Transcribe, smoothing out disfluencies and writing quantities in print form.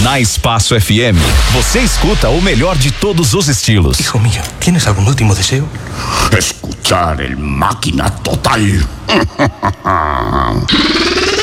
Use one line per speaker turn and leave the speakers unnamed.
Na Espaço FM, você escuta o melhor de todos os estilos.
Hijo mío, ¿tienes algún último deseo?
Escuchar el Máquina Total.